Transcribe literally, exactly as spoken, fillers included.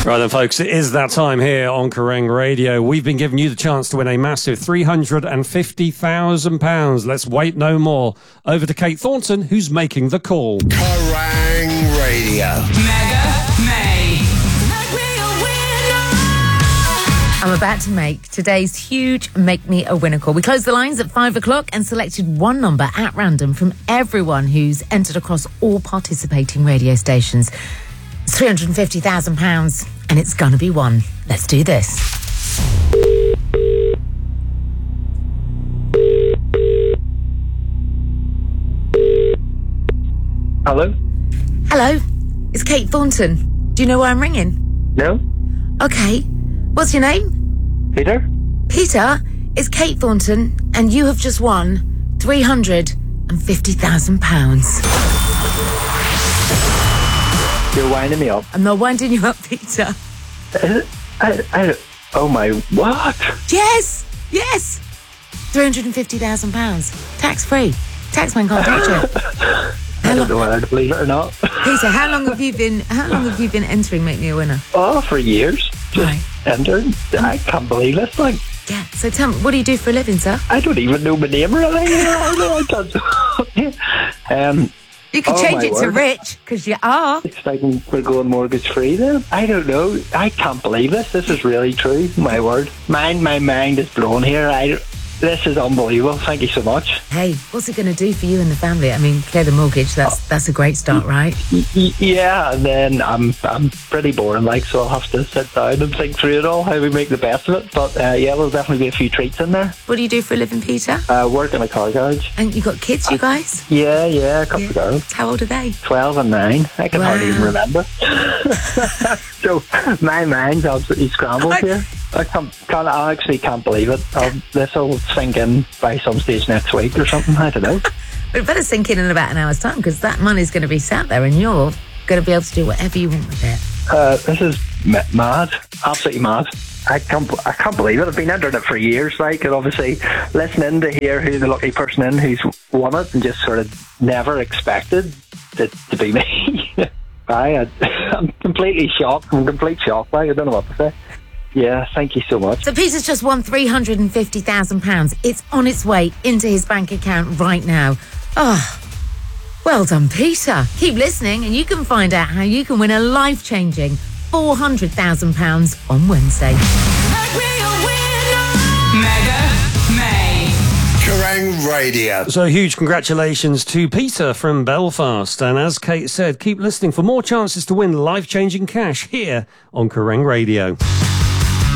Right then, folks, it is that time here on Kerrang Radio. We've been giving you the chance to win a massive three hundred fifty thousand pounds. Let's wait no more. Over to Kate Thornton, who's making the call. Kerrang Radio. Mega May. I'm about to make today's huge Make Me a Winner call. We closed the lines at five o'clock and selected one number at random from everyone who's entered across all participating radio stations. It's three hundred fifty thousand pounds and it's going to be one. Let's do this. Hello? Hello, it's Kate Thornton. Do you know where I'm ringing? No? Okay. What's your name? Peter? Peter, it's Kate Thornton and you have just won three hundred fifty thousand pounds. You're winding me up. I'm not winding you up, Peter. I, I, I, oh my, what? Yes, yes. three hundred fifty thousand pounds. Tax-free. Taxman can't touch it. I don't know whether to believe it or not. Peter, how long have you been, how long have you been entering Make Me a Winner? Oh, for years. Just Right. entered. I can't believe this, like. Yeah, so tell me, what do you do for a living, sir? I don't even know my name really. I don't. um, You could Oh, change my it to word. Rich, because you are. it's like we're going mortgage free then. I don't know. I can't believe this. This is really true. My word. Mind, my mind is blown here. I don't- This is unbelievable. Thank you so much. Hey, what's it going to do for you and the family? I mean, clear the mortgage, that's that's a great start, right? Y- y- Yeah, and then I'm I'm pretty boring, like, so I'll have to sit down and think through it all, how we make the best of it. But uh, yeah, there'll definitely be a few treats in there. What do you do for a living, Peter? Uh, work in a car garage. And you got kids, you guys? Yeah, yeah, a couple of girls. How old are they? twelve and nine. I can hardly even Wow. remember. So my mind's absolutely scrambled I- here. I can't, can't, I actually can't believe it. I'll, this will sink in by some stage next week or something. I don't know. But it better sink in in about an hour's time, because that money's going to be sat there and you're going to be able to do whatever you want with it. Uh, this is ma- mad, absolutely mad. I can't, I can't believe it. I've been entering it for years, like, and obviously listening to hear who the lucky person in who's won it, and just sort of never expected it to be me. I, I'm completely shocked. I'm complete shocked. Like, I don't know what to say. Yeah, thank you so much. So Peter's just won three hundred fifty thousand pounds. It's on its way into his bank account right now. Oh, well done, Peter. Keep listening and you can find out how you can win a life-changing four hundred thousand pounds on Wednesday. Mega May. Kerrang Radio. So huge congratulations to Peter from Belfast. And as Kate said, keep listening for more chances to win life-changing cash here on Kerrang Radio.